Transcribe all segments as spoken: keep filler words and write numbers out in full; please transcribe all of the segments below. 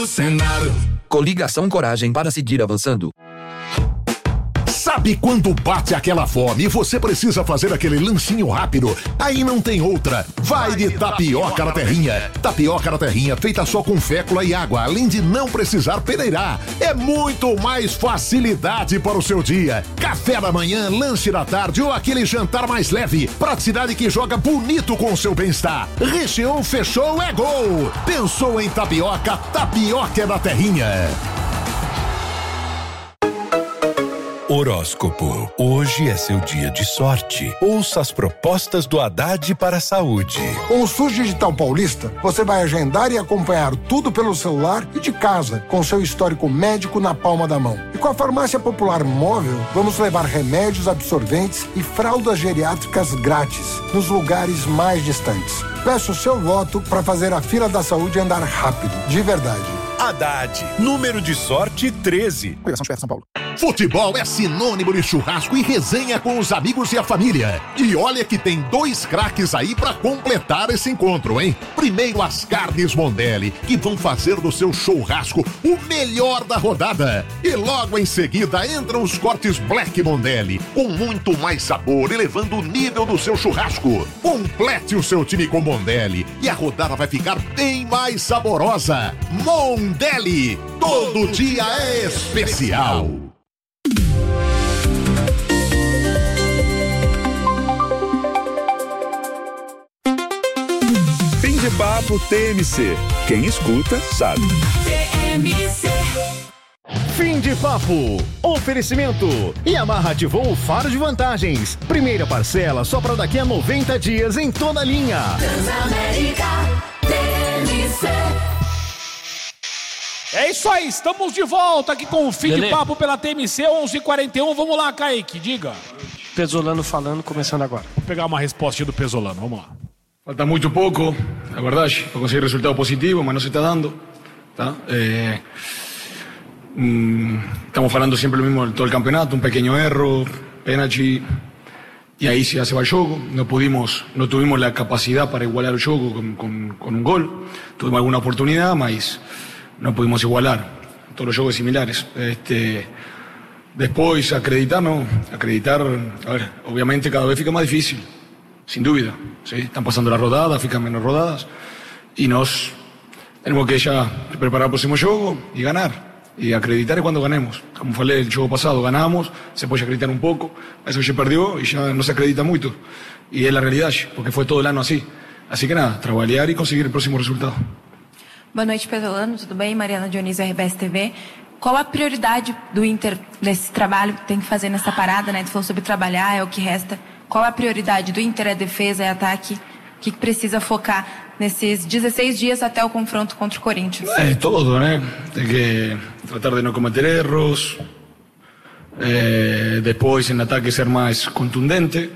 Senado. Coligação Coragem para seguir avançando. Sabe quando bate aquela fome e você precisa fazer aquele lanchinho rápido? Aí não tem outra. Vai de tapioca na terrinha. Tapioca na terrinha feita só com fécula e água, além de não precisar peneirar. É muito mais facilidade para o seu dia. Café da manhã, lanche da tarde ou aquele jantar mais leve. Praticidade que joga bonito com o seu bem-estar. Recheou, fechou, é gol. Pensou em tapioca? Tapioca é da terrinha. Horóscopo. Hoje é seu dia de sorte. Ouça as propostas do Haddad para a saúde. Com o SUS Digital Paulista, você vai agendar e acompanhar tudo pelo celular e de casa, com seu histórico médico na palma da mão. E com a Farmácia Popular Móvel, vamos levar remédios, absorventes e fraldas geriátricas grátis nos lugares mais distantes. Peço o seu voto para fazer a fila da saúde andar rápido, de verdade. Haddad, número de sorte treze. Obrigação de São Paulo. Futebol é sinônimo de churrasco e resenha com os amigos e a família. E olha que tem dois craques aí pra completar esse encontro, hein? Primeiro as carnes Mondelli, que vão fazer do seu churrasco o melhor da rodada. E logo em seguida entram os cortes Black Mondelli, com muito mais sabor, elevando o nível do seu churrasco. Complete o seu time com Mondelli e a rodada vai ficar bem mais saborosa. Mondelli, todo dia é especial. Fim de papo T M C. Quem escuta, sabe. T M C. Fim de papo. Oferecimento. Yamaha ativou o faro de vantagens. Primeira parcela só para daqui a noventa dias em toda a linha. Transamérica. T M C. É isso aí, estamos de volta aqui com o Fim Beleza. de Papo pela T M C onze e quarenta e um. Vamos lá, Kaique, diga. Pesolano falando, começando agora. Vou pegar uma resposta do Pesolano, vamos lá. Falta muito pouco, la verdad, para conseguir resultado positivo, mas não se está dando. ¿Tá? Eh, mm, estamos falando siempre lo mismo todo el campeonato, un pequeño error, penalti, y ahí se hace el juego. No pudimos, no tuvimos la capacidad para igualar el juego con, con, con un gol. Tuvimos alguna oportunidad, mas no pudimos igualar. Todos los juegos similares. Este, después, acreditar, no. Acreditar, a ver, obviamente cada vez fica más difícil. Sin duda, ¿sí? Están pasando las rodadas, fican menos rodadas y nos tenemos que ya preparar el próximo juego y ganar y acreditar cuando ganemos. Como fue el juego pasado, ganamos, se puede acreditar un poco, eso ya perdió y ya no se acredita mucho y es la realidad, porque fue todo el año así. Así que nada, trabajar y conseguir el próximo resultado. Boa noite, Pesolano, tudo bem? Mariana Dionísio, R B S T V. Qual a prioridade do Inter nesse trabalho que tem que fazer nessa parada, né? Tu falou sobre trabalhar, é o que resta. Qual a prioridade do Inter? É defesa, é ataque? O que, que precisa focar nesses dezesseis dias até o confronto contra o Corinthians? É todo, né? Tem que tratar de não cometer erros. Eh, depois, em ataque, ser mais contundente.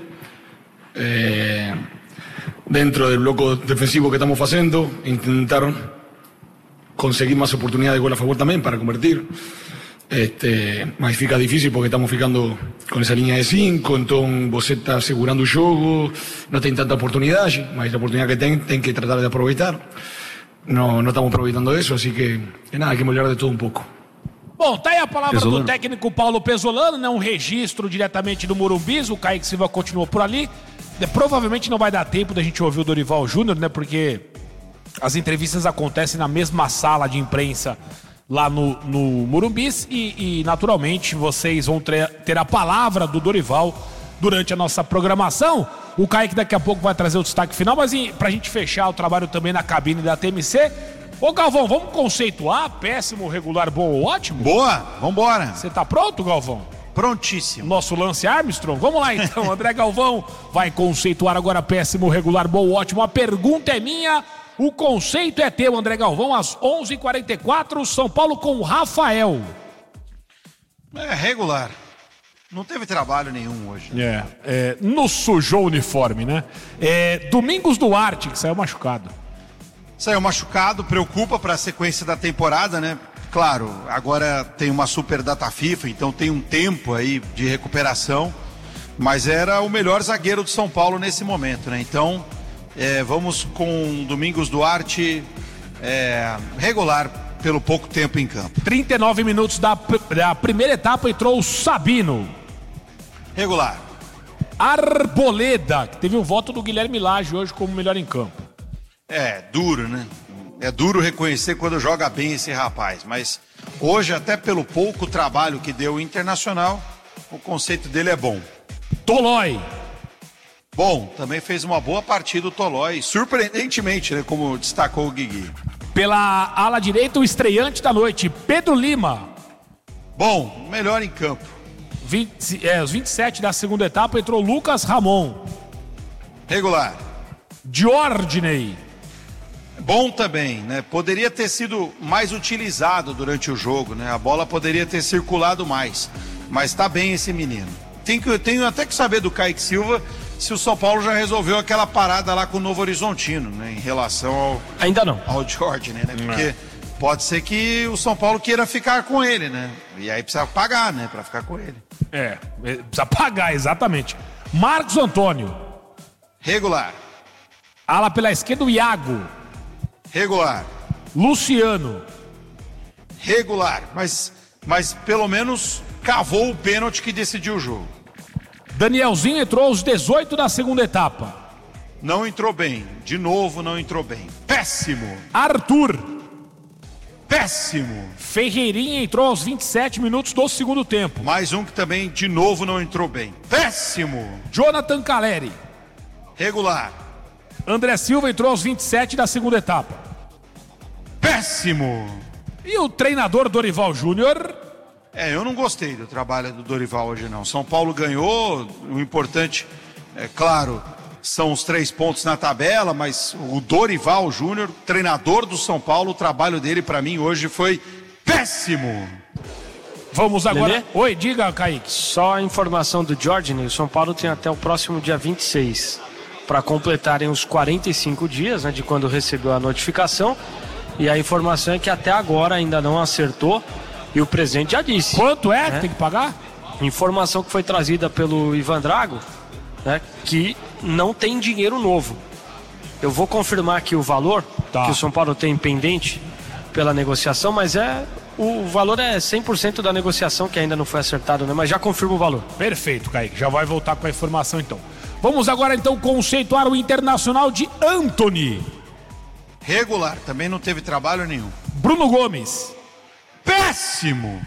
Eh, dentro del bloco defensivo que estamos fazendo, intentar conseguir más oportunidades de gol a favor también para convertir. Este, mas fica difícil porque estamos ficando con esa línea de cinco, entonces você está asegurando o jogo, no tem tanta oportunidade, mas a oportunidad que tem, tem que tratar de aproveitar. No, no estamos aproveitando eso, así que, que nada, hay que molhar de todo um pouco. Bom, tá aí a palavra Pesolano. do técnico Paulo Pesolano, né? Um registro diretamente do Morumbis, o Kaique Silva continuou por ali. É, provavelmente não vai dar tempo da gente ouvir o Dorival Júnior, né? Porque as entrevistas acontecem na mesma sala de imprensa lá no, no Morumbis e, e, naturalmente, vocês vão ter, ter a palavra do Dorival durante a nossa programação. O Kaique daqui a pouco vai trazer o destaque final, mas em, pra gente fechar o trabalho também na cabine da T M C... Ô, Galvão, vamos conceituar péssimo, regular, bom ou ótimo? Boa, vambora. Você tá pronto, Galvão? Prontíssimo. Nosso Lance Armstrong? Vamos lá então, André Galvão vai conceituar agora péssimo, regular, bom ou ótimo. A pergunta é minha, o conceito é teu, André Galvão, às onze e quarenta e quatro, São Paulo com o Rafael. É regular. Não teve trabalho nenhum hoje. É, é nos sujou o uniforme, né? É, Domingos Duarte, que saiu machucado. Saiu machucado, preocupa para a sequência da temporada, né? Claro, agora tem uma super data FIFA, então tem um tempo aí de recuperação, mas era o melhor zagueiro do São Paulo nesse momento, né? Então, é, vamos com Domingos Duarte, é, regular, pelo pouco tempo em campo. trinta e nove minutos da, da primeira etapa, entrou o Sabino. Regular. Arboleda, que teve o voto do Guilherme Lage hoje como melhor em campo. É, duro, né? É duro reconhecer quando joga bem esse rapaz, mas hoje, até pelo pouco trabalho que deu o Internacional, o conceito dele é bom. Tolói. Bom, também fez uma boa partida o Tolói, surpreendentemente, né, como destacou o Guigui. Pela ala direita, o estreante da noite, Pedro Lima. Bom, melhor em campo. vinte, é, os vinte e sete da segunda etapa, entrou Lucas Ramon. Regular. Diordiney. Bom também, né? Poderia ter sido mais utilizado durante o jogo, né? A bola poderia ter circulado mais. Mas tá bem esse menino. Tem que, tenho até que saber do Kaique Silva se o São Paulo já resolveu aquela parada lá com o Novo Horizontino, né? Em relação ao... Ainda não. Ao Diordiney, né? Porque pode ser que o São Paulo queira ficar com ele, né? E aí precisa pagar, né? Pra ficar com ele. É, precisa pagar, exatamente. Marcos Antônio. Regular. Ala pela esquerda, o Iago. Regular. Luciano. Regular, mas, mas pelo menos cavou o pênalti que decidiu o jogo. Danielzinho entrou aos dezoito da segunda etapa. Não entrou bem, de novo não entrou bem. Péssimo. Arthur. Péssimo. Ferreirinha entrou aos vinte e sete minutos do segundo tempo. Mais um que também de novo não entrou bem. Péssimo. Jonathan Caleri. Regular. André Silva entrou aos vinte e sete da segunda etapa. Péssimo. E o treinador Dorival Júnior? É, eu não gostei do trabalho do Dorival hoje não. São Paulo ganhou, o importante, é claro, são os três pontos na tabela, mas o Dorival Júnior, treinador do São Paulo, o trabalho dele pra mim hoje foi péssimo. Vamos agora... Lelê? Oi, diga, Kaique. Só a informação do Jordan, o São Paulo tem até o próximo dia vinte e seis para completarem os quarenta e cinco dias, né, de quando recebeu a notificação. E a informação é que até agora ainda não acertou e o presidente já disse. Quanto é que né? tem que pagar? Informação que foi trazida pelo Ivan Drago, né, que não tem dinheiro novo. Eu vou confirmar aqui o valor tá. que o São Paulo tem pendente pela negociação, mas é o valor é cem por cento da negociação que ainda não foi acertado, né, mas já confirma o valor. Perfeito, Kaique. Já vai voltar com a informação então. Vamos agora então conceituar o Internacional de Antony. Regular, também não teve trabalho nenhum. Bruno Gomes. Péssimo.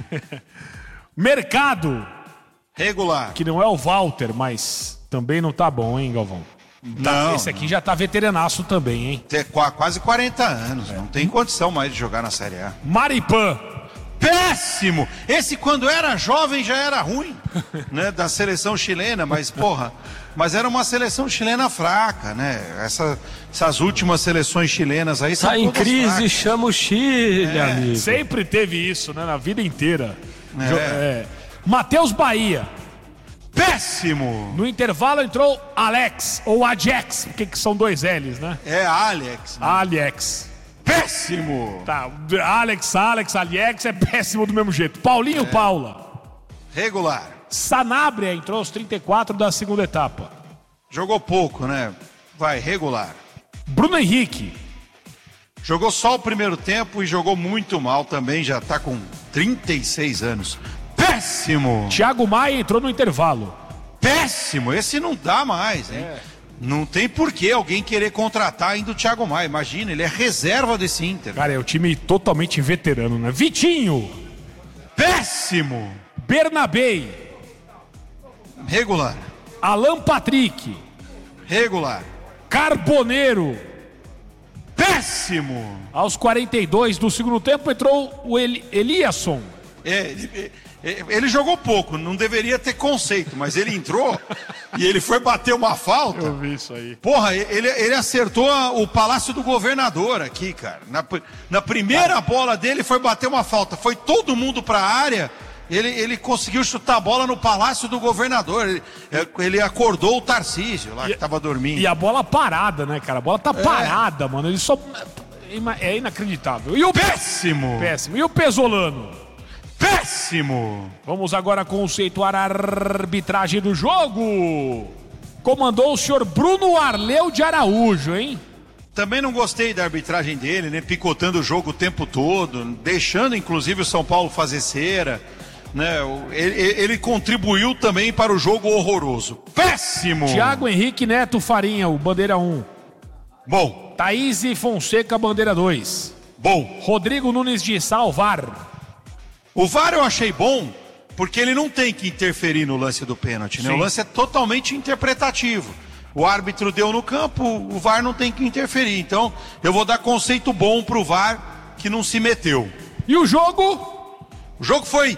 Mercado. Regular. Que não é o Walter, mas também não tá bom, hein, Galvão? Tá, Não. esse aqui já tá veteranaço também, hein? Tem quase quarenta anos, não tem condição mais de jogar na Série A. Maripan. Péssimo! Esse quando era jovem já era ruim, né? Da seleção chilena, mas porra, mas era uma seleção chilena fraca, né? Essa, essas últimas seleções chilenas aí são Tá em todas crise, fracas. chama o Chile, É, amigo. Sempre teve isso, né? Na vida inteira. É. Jo- é. Matheus Bahia. Péssimo! No intervalo entrou Alex, ou Ajax, porque que são dois L's, né? É Alex. Né? Alex. Péssimo! Tá, Alex, Alex, Alex é péssimo do mesmo jeito. Paulinho Paula. Regular. Sanabria entrou aos trinta e quatro da segunda etapa. Jogou pouco, né? Vai, regular. Bruno Henrique. Jogou só o primeiro tempo e jogou muito mal também, já tá com trinta e seis anos. Péssimo! Thiago Maia entrou no intervalo. Péssimo! Esse não dá mais, hein? É. Não tem por que alguém querer contratar ainda o Thiago Maia. Imagina, ele é reserva desse Inter. Cara, é o time totalmente veterano, né? Vitinho. Péssimo! Bernabei. Regular. Alan Patrick. Regular. Carboneiro. Péssimo! Aos quarenta e dois do segundo tempo entrou o Eli- Eliasson. É, ele, ele jogou pouco, não deveria ter conceito, mas ele entrou e ele foi bater uma falta. Eu vi isso aí. Porra, ele, ele acertou a- o Palácio do Governador aqui, cara. Na, na primeira bola dele foi bater uma falta. Foi todo mundo pra área. Ele, ele conseguiu chutar a bola no Palácio do Governador. Ele, ele acordou o Tarcísio lá que tava dormindo. E a bola parada, né, cara? A bola tá É. parada, mano. Ele só. É inacreditável. E o Péssimo! Péssimo. E o Pesolano? Péssimo! Vamos agora conceituar a arbitragem do jogo. Comandou o senhor Bruno Arleu de Araújo, hein? Também não gostei da arbitragem dele, né? Picotando o jogo o tempo todo, deixando inclusive o São Paulo fazer cera, né? Ele, ele contribuiu também para o jogo horroroso. Péssimo! Thiago Henrique Neto Farinha, o bandeira um. Bom. Thaís Fonseca, bandeira dois. Bom. Rodrigo Nunes de Sá, o V A R. O V A R eu achei bom, porque ele não tem que interferir no lance do pênalti, né? Sim. O lance é totalmente interpretativo. O árbitro deu no campo, o V A R não tem que interferir. Então, eu vou dar conceito bom pro V A R que não se meteu. E o jogo? O jogo foi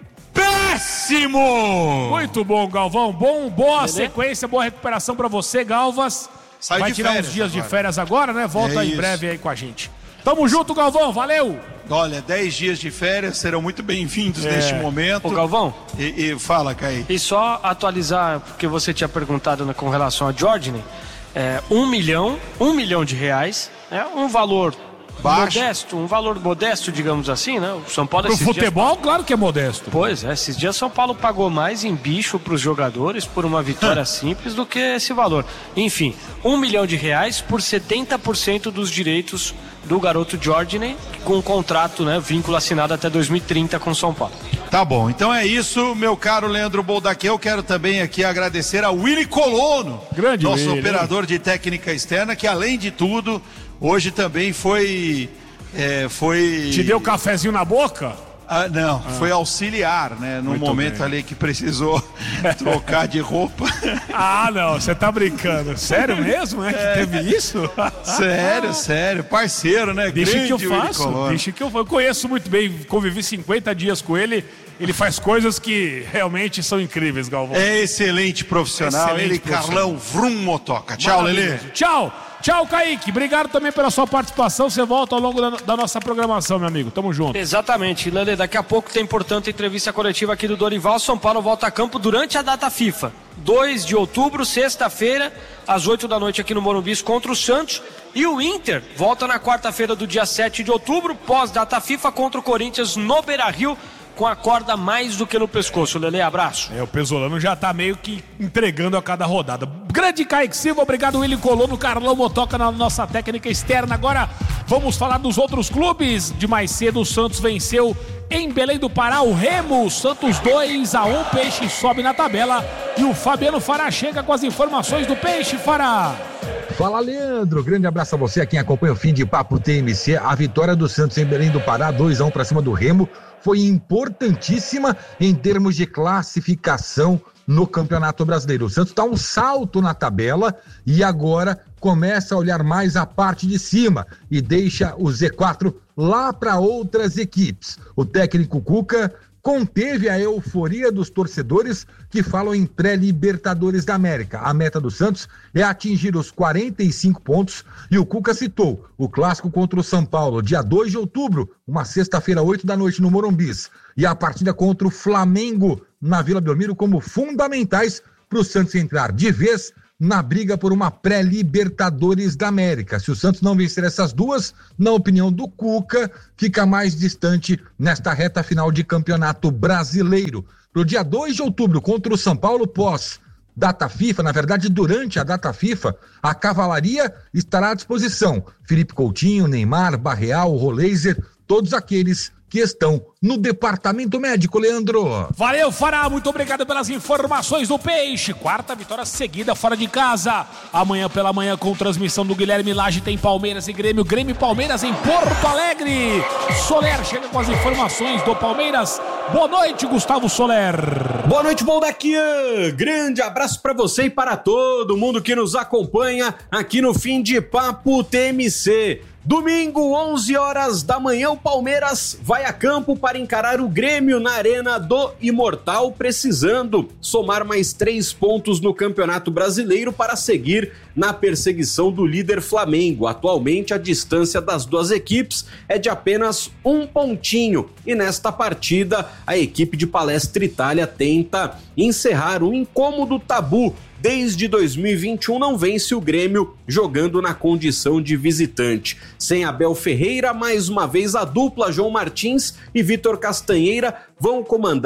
péssimo! Muito bom, Galvão. Bom, boa Beleza? sequência, boa recuperação pra você, Galvas. Sai Vai de tirar férias uns dias agora. de férias agora, né? Volta É em isso. breve aí com a gente. Tamo junto, Galvão. Valeu! Olha, dez dias de férias serão muito bem-vindos É. neste momento. Ô, Galvão. E, e fala, Caí. E só atualizar, porque você tinha perguntado né, com relação a Jordan, é, um milhão, um milhão de reais, é um valor Baixo. modesto, um valor modesto, digamos assim, né? O São Paulo Pro esses futebol, dias... claro que é modesto. Pois é, esses dias São Paulo pagou mais em bicho para os jogadores por uma vitória simples do que esse valor. Enfim, um milhão de reais por setenta por cento dos direitos do garoto Jordan, com um contrato, né, vínculo assinado até dois mil e trinta com São Paulo. Tá bom, então é isso, meu caro Leandro Boldaque. Eu quero também aqui agradecer ao Willy Colono, Grande nosso Willy. operador de técnica externa, que além de tudo, hoje também foi... É, foi... Te deu cafezinho na boca? Ah, não, ah. foi auxiliar, né? No Muito momento bem. ali que precisou trocar de roupa. Ah, não, você tá brincando. Sério mesmo, é que É. teve isso? Sério, sério, parceiro, né? Deixa Grande que eu Willy faço, Colono. deixa que eu faço. Eu conheço muito bem, convivi cinquenta dias com ele. Ele faz coisas que realmente são incríveis, Galvão. É excelente profissional, Excelente ele profissional. Carlão Vrum Motoca. Tchau, Lelê. Maravilhoso. Tchau, tchau, Kaique. Obrigado também pela sua participação. Você volta ao longo da, da nossa programação, meu amigo. Tamo junto. Exatamente, Lelê, daqui a pouco tem, portanto, entrevista coletiva aqui do Dorival. São Paulo volta a campo durante a data FIFA. dois de outubro, sexta-feira, às oito da noite aqui no Morumbi contra o Santos. E o Inter volta na quarta-feira do dia sete de outubro, pós-data FIFA, contra o Corinthians no Beira-Rio, com a corda mais do que no pescoço. Lelê, abraço. É, o Pesolano já tá meio que entregando a cada rodada. Grande Kaique Silva, obrigado Willy Colono, Carlão Motoca na nossa técnica externa. Agora vamos falar dos outros clubes. De mais cedo o Santos venceu em Belém do Pará o Remo, Santos dois a um, Peixe sobe na tabela e o Fabiano Fará chega com as informações do Peixe. Fará. Fala, Leandro, grande abraço a você, a quem acompanha o Fim de Papo T M C. A vitória do Santos em Belém do Pará, dois a um para cima do Remo, foi importantíssima em termos de classificação no Campeonato Brasileiro. O Santos dá um salto na tabela e agora começa a olhar mais a parte de cima e deixa o Z quatro lá para outras equipes. O técnico Cuca conteve a euforia dos torcedores que falam em pré-Libertadores da América. A meta do Santos é atingir os quarenta e cinco pontos e o Cuca citou o clássico contra o São Paulo, dia dois de outubro, uma sexta-feira, oito da noite no Morumbis, e a partida contra o Flamengo na Vila Belmiro como fundamentais para o Santos entrar de vez na briga por uma pré-Libertadores da América. Se o Santos não vencer essas duas, na opinião do Cuca, fica mais distante nesta reta final de Campeonato Brasileiro. Pro dia dois de outubro, contra o São Paulo, pós data FIFA, na verdade, durante a data FIFA, a cavalaria estará à disposição. Felipe Coutinho, Neymar, Barreal, Roleiser, todos aqueles que estão no departamento médico, Leandro. Valeu, Fará, muito obrigado pelas informações do Peixe. Quarta vitória seguida fora de casa. Amanhã pela manhã com transmissão do Guilherme Lage tem Palmeiras e Grêmio. Grêmio e Palmeiras em Porto Alegre. Soler chega com as informações do Palmeiras. Boa noite, Gustavo Soler. Boa noite, Boldaquian. Grande abraço para você e para todo mundo que nos acompanha aqui no Fim de Papo T M C. Domingo, onze horas da manhã, o Palmeiras vai a campo para encarar o Grêmio na Arena do Imortal, precisando somar mais três pontos no Campeonato Brasileiro para seguir na perseguição do líder Flamengo. Atualmente, a distância das duas equipes é de apenas um pontinho. E nesta partida, a equipe de Palestra Itália tenta encerrar um incômodo tabu. Desde dois mil e vinte e um não vence o Grêmio jogando na condição de visitante. Sem Abel Ferreira, mais uma vez a dupla João Martins e Vitor Castanheira vão comandar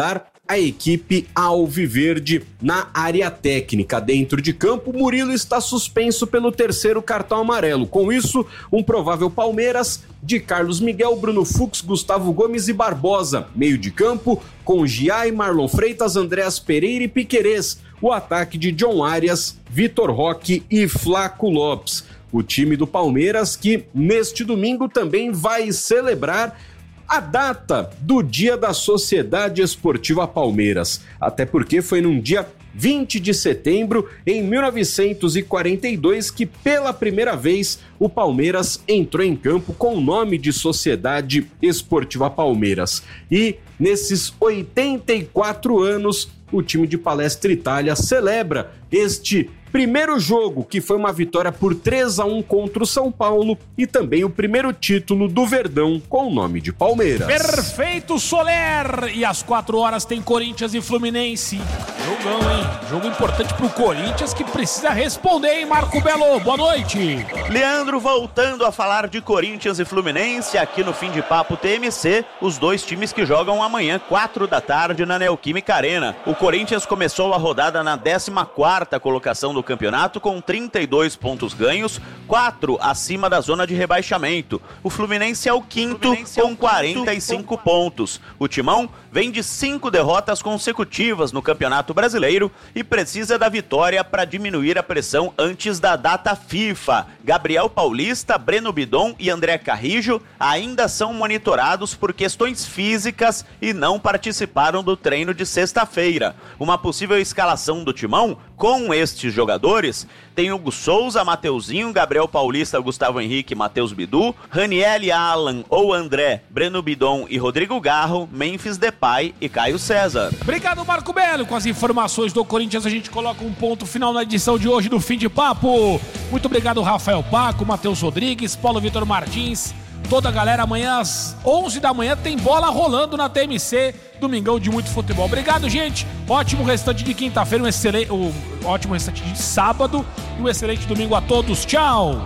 a equipe alviverde na área técnica. Dentro de campo, Murilo está suspenso pelo terceiro cartão amarelo. Com isso, um provável Palmeiras de Carlos Miguel, Bruno Fux, Gustavo Gomes e Barbosa. Meio de campo com Giai, Marlon Freitas, Andréas Pereira e Piquerez. O ataque de John Arias, Vitor Roque e Flaco Lopes. O time do Palmeiras que neste domingo também vai celebrar a data do Dia da Sociedade Esportiva Palmeiras, até porque foi num dia vinte de setembro, em mil novecentos e quarenta e dois, que pela primeira vez o Palmeiras entrou em campo com o nome de Sociedade Esportiva Palmeiras. E nesses oitenta e quatro anos, o time de Palestra Itália celebra este primeiro jogo, que foi uma vitória por três a um contra o São Paulo, e também o primeiro título do Verdão com o nome de Palmeiras. Perfeito, Soler! E às quatro horas tem Corinthians e Fluminense. Jogão, hein? Jogo importante pro Corinthians, que precisa responder, hein, Marco Belo? Boa noite! Leandro, voltando a falar de Corinthians e Fluminense, aqui no Fim de Papo T M C, os dois times que jogam amanhã, quatro da tarde, na Neoquímica Arena. O Corinthians começou a rodada na décima quarta colocação do campeonato com trinta e dois pontos ganhos, quatro acima da zona de rebaixamento. O Fluminense é o quinto Fluminense com é o quarenta e cinco quinto. pontos. O Timão vem de cinco derrotas consecutivas no Campeonato Brasileiro e precisa da vitória para diminuir a pressão antes da data FIFA. Gabriel Paulista, Breno Bidon e André Carrijo ainda são monitorados por questões físicas e não participaram do treino de sexta-feira. Uma possível escalação do Timão com estes jogadores tem Hugo Souza, Mateuzinho, Gabriel Paulista, Gustavo Henrique, Matheus Bidu, Raniel, Alan ou André, Breno Bidon e Rodrigo Garro, Memphis Depay e Caio César. Obrigado, Marco Belo. Com as informações do Corinthians, a gente coloca um ponto final na edição de hoje do Fim de Papo. Muito obrigado, Rafael Paco, Matheus Rodrigues, Paulo Vitor Martins, toda a galera. Amanhã às onze da manhã tem bola rolando na T M C, domingão de muito futebol. Obrigado, gente. Ótimo restante de quinta-feira, um excelente, um ótimo restante de sábado e um excelente domingo a todos. Tchau.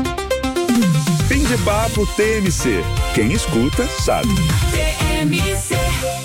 Fim de Papo T M C. Quem escuta sabe. T M C.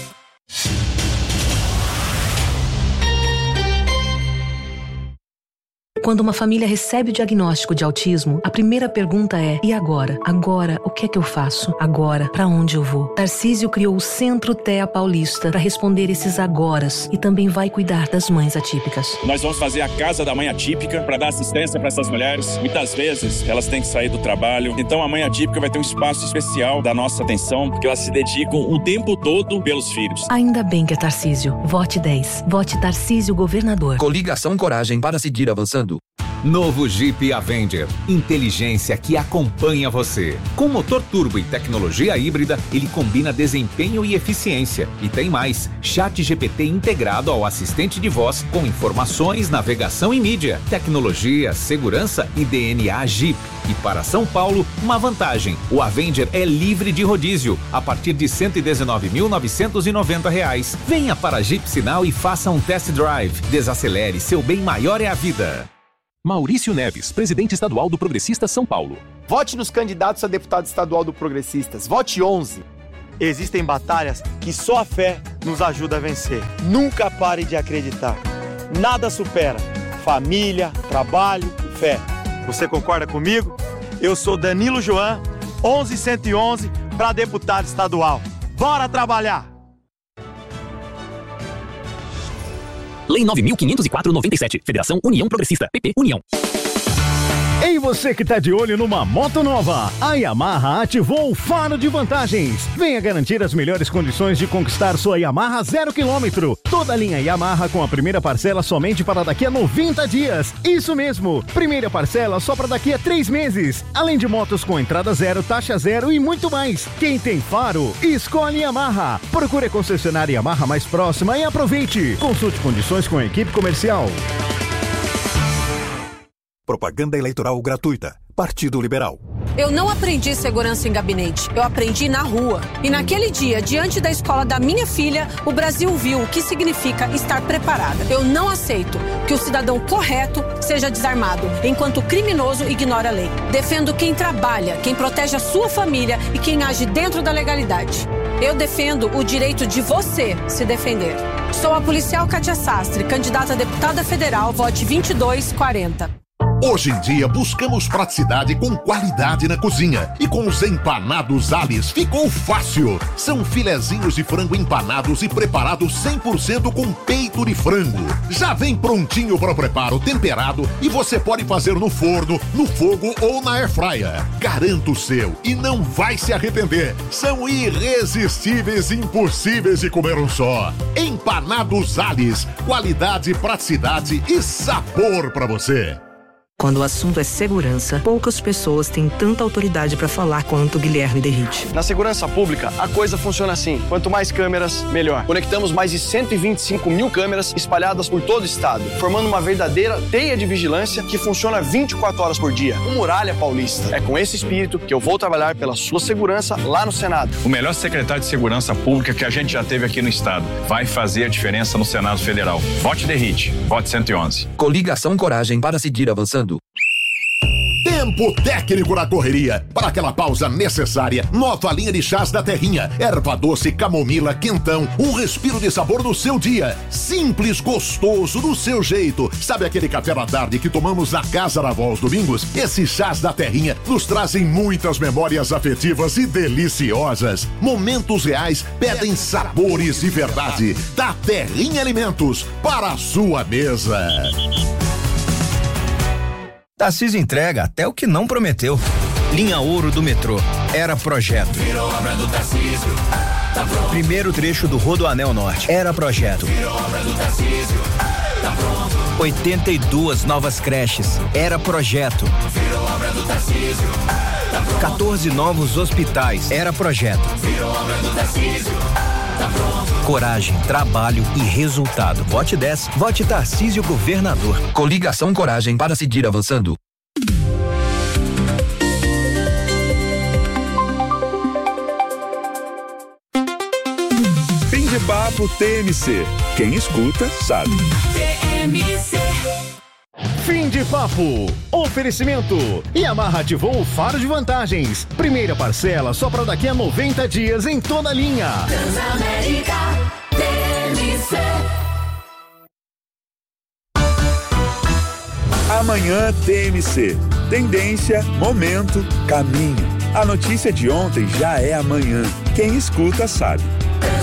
Quando uma família recebe o diagnóstico de autismo, a primeira pergunta é: e agora? Agora, o que é que eu faço? Agora, pra onde eu vou? Tarcísio criou o Centro T E A Paulista para responder esses agoras e também vai cuidar das mães atípicas. Nós vamos fazer a Casa da Mãe Atípica para dar assistência para essas mulheres. Muitas vezes elas têm que sair do trabalho, então a Mãe Atípica vai ter um espaço especial da nossa atenção, porque elas se dedicam o tempo todo pelos filhos. Ainda bem que é Tarcísio. Vote dez. Vote Tarcísio Governador. Coligação Coragem para seguir avançando. Novo Jeep Avenger. Inteligência que acompanha você. Com motor turbo e tecnologia híbrida, ele combina desempenho e eficiência. E tem mais, Chat G P T integrado ao assistente de voz com informações, navegação e mídia. Tecnologia, segurança e D N A Jeep. E para São Paulo, uma vantagem. O Avenger é livre de rodízio, a partir de cento e dezenove mil novecentos e noventa reais. Venha para a Jeep Sinal e faça um test drive. Desacelere, seu bem maior é a vida. Maurício Neves, presidente estadual do Progressistas São Paulo. Vote nos candidatos a deputado estadual do Progressistas. Vote onze. Existem batalhas que só a fé nos ajuda a vencer. Nunca pare de acreditar. Nada supera família, trabalho e fé. Você concorda comigo? Eu sou Danilo Joan, onze cento e onze, para deputado estadual. Bora trabalhar! Lei nove mil quinhentos e quatro, noventa e sete. Federação União Progressista. P P União. Ei, você que tá de olho numa moto nova, a Yamaha ativou o Faro de Vantagens. Venha garantir as melhores condições de conquistar sua Yamaha zero quilômetro. Toda a linha Yamaha com a primeira parcela somente para daqui a noventa dias. Isso mesmo, primeira parcela só para daqui a três meses. Além de motos com entrada zero, taxa zero e muito mais. Quem tem Faro, escolhe Yamaha. Procure a concessionária Yamaha mais próxima e aproveite. Consulte condições com a equipe comercial. Propaganda eleitoral gratuita. Partido Liberal. Eu não aprendi segurança em gabinete, eu aprendi na rua. E naquele dia, diante da escola da minha filha, o Brasil viu o que significa estar preparada. Eu não aceito que o cidadão correto seja desarmado, enquanto o criminoso ignora a lei. Defendo quem trabalha, quem protege a sua família e quem age dentro da legalidade. Eu defendo o direito de você se defender. Sou a policial Kátia Sastre, candidata a deputada federal, vote vinte e dois quarenta. Hoje em dia, buscamos praticidade com qualidade na cozinha. E com os empanados Alice ficou fácil. São filezinhos de frango empanados e preparados cem por cento com peito de frango. Já vem prontinho para o preparo, temperado, e você pode fazer no forno, no fogo ou na airfryer. Garanta o seu e não vai se arrepender. São irresistíveis e impossíveis de comer um só. Empanados Alice. Qualidade, praticidade e sabor para você. Quando o assunto é segurança, poucas pessoas têm tanta autoridade para falar quanto Guilherme Derrite. Na segurança pública, a coisa funciona assim. Quanto mais câmeras, melhor. Conectamos mais de cento e vinte e cinco mil câmeras espalhadas por todo o estado, formando uma verdadeira teia de vigilância que funciona vinte e quatro horas por dia. O Muralha Paulista. É com esse espírito que eu vou trabalhar pela sua segurança lá no Senado. O melhor secretário de segurança pública que a gente já teve aqui no estado. Vai fazer a diferença no Senado Federal. Vote Derrite. Vote cento e onze. Coligação Coragem para seguir avançando. Tempo técnico na correria. Para aquela pausa necessária, nova linha de chás da Terrinha. Erva doce, camomila, quentão. Um respiro de sabor no seu dia. Simples, gostoso, do seu jeito. Sabe aquele café da tarde que tomamos na casa da avó aos domingos? Esses chás da Terrinha nos trazem muitas memórias afetivas e deliciosas. Momentos reais pedem sabores de verdade. Da Terrinha Alimentos, para a sua mesa. Tarcísio entrega até o que não prometeu. Linha Ouro do metrô. Era projeto. Virou obra do Tarcísio. Tá pronto. Primeiro trecho do Rodoanel Norte. Era projeto. Virou obra do Tarcísio. Tá pronto. oitenta e duas novas creches. Era projeto. Virou obra do Tarcísio. Tá pronto. quatorze novos hospitais. Era projeto. Virou obra do Tarcísio. Tá pronto. Coragem, trabalho e resultado. Vote dez. Vote Tarcísio Governador. Coligação Coragem para seguir avançando. Fim de papo T M C. Quem escuta sabe. T M C. Fim de papo. Oferecimento. Yamaha ativou o faro de vantagens. Primeira parcela só para daqui a noventa dias em toda a linha. Transamérica T M C. Amanhã T M C. Tendência, momento, caminho. A notícia de ontem já é amanhã. Quem escuta sabe.